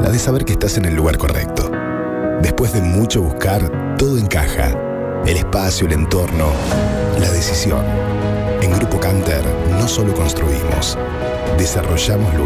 certeza de saber que estás en el lugar correcto. Después de mucho buscar, todo encaja. El espacio, el entorno, la decisión. En Grupo Canter no solo construimos, desarrollamos lugares.